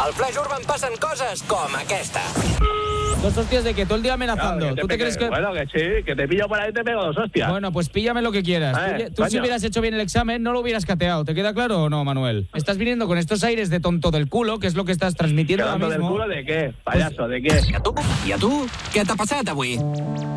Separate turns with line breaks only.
Al Flash Urban passen coses com aquesta.
Dos hostias de que todo el día amenazando.
Claro,
¿Tú te crees que...?
Bueno, que sí, que te pillo por ahí y te pego 2 hostias.
Bueno, pues píllame lo que quieras. Tú si
coño.
hubieras hecho bien el examen, no lo hubieras cateado. ¿Te queda claro o no, Manuel? Estás viniendo con estos aires de tonto del culo, que es lo que estás transmitiendo ahora
¿Tonto del
mismo.
culo de qué? Payaso, ¿de qué?
I a tu? Què t'ha passat avui?